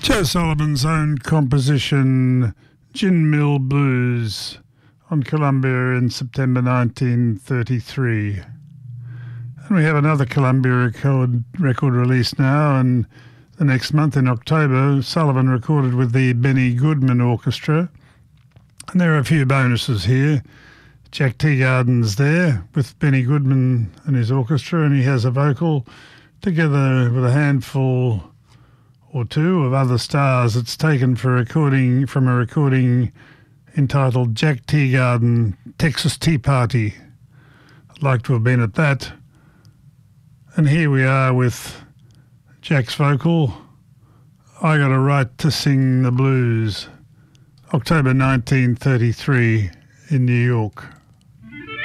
Joe Sullivan's own composition, Gin Mill Blues, on Columbia in September 1933. And we have another Columbia record release now, and the next month in October, Sullivan recorded with the Benny Goodman Orchestra. And there are a few bonuses here. Jack Teagarden's there with Benny Goodman and his orchestra, and he has a vocal together with a handful or two of other stars. It's taken from a recording entitled Jack Teagarden, Texas Tea Party. I'd like to have been at that. And here we are with Jack's vocal, I Got a Right to Sing the Blues, October 1933 in New York.